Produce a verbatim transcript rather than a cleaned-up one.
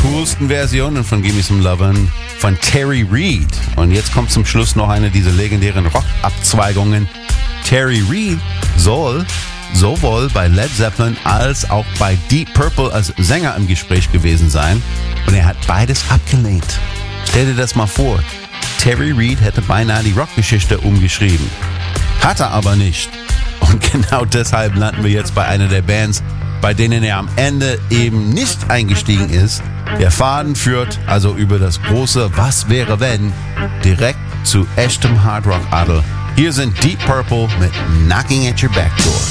coolsten Versionen von Gimme Some Lovin' von Terry Reid. Und jetzt kommt zum Schluss noch eine dieser legendären Rock-Abzweigungen. Terry Reid soll sowohl bei Led Zeppelin als auch bei Deep Purple als Sänger im Gespräch gewesen sein. Und er hat beides abgelehnt. Stell dir das mal vor. Terry Reid hätte beinahe die Rockgeschichte umgeschrieben. Hat er aber nicht. Und genau deshalb landen wir jetzt bei einer der Bands, bei denen er am Ende eben nicht eingestiegen ist. Der Faden führt also über das große Was wäre wenn direkt zu echtem Hardrock-Adel. Hier sind Deep Purple mit Knocking at Your Back Door.